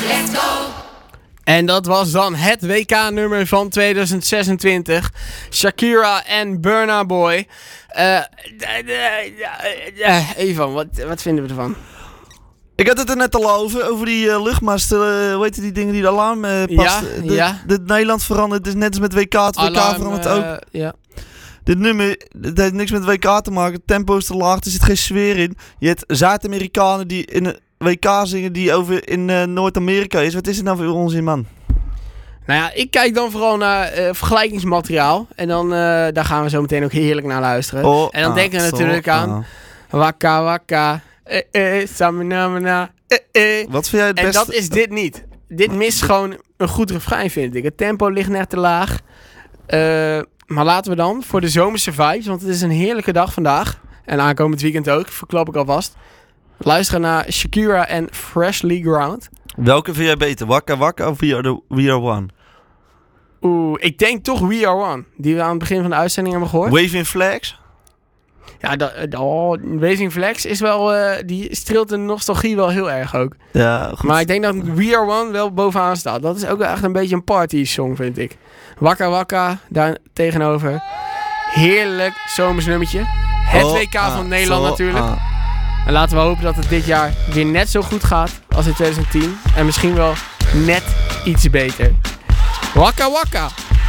En dat was dan het WK-nummer van 2026. Shakira en Burna Boy. Evan, wat vinden we ervan? Ik had het er net al over die luchtmasten, hoe heet die dingen die de alarm past. De Nederland verandert, dus net als met WK, het WK verandert ook. Ja. Dit nummer, het heeft niks met WK te maken, het tempo is te laag, er zit geen sfeer in. Je hebt Zuid-Amerikanen die in een WK zingen die over in Noord-Amerika is. Wat is het nou voor onzin, man? Nou ja, ik kijk dan vooral naar vergelijkingsmateriaal. En dan daar gaan we zo meteen ook heerlijk naar luisteren. En dan denken we natuurlijk aan Waka Waka, Saminamina, Wat vind jij het beste? En dat is dit niet. Dit mist gewoon een goed refrein, vind ik. Het tempo ligt net te laag. Maar laten we dan voor de zomerse vibes, want het is een heerlijke dag vandaag. En aankomend weekend ook, verklap ik alvast. Luisteren naar Shakira en Freshly Ground. Welke vind jij beter? Waka Waka of We Are One? Ik denk toch We Are One. Die we aan het begin van de uitzending hebben gehoord. Waving Flags? Ja, Waving Flags is wel... die streelt de nostalgie wel heel erg ook. Ja, goed. Maar ik denk dat We Are One wel bovenaan staat. Dat is ook echt een beetje een party song, vind ik. Waka Waka, daar tegenover. Heerlijk zomers nummertje. Het WK van Nederland natuurlijk. En laten we hopen dat het dit jaar weer net zo goed gaat als in 2010. En misschien wel net iets beter. Waka Waka!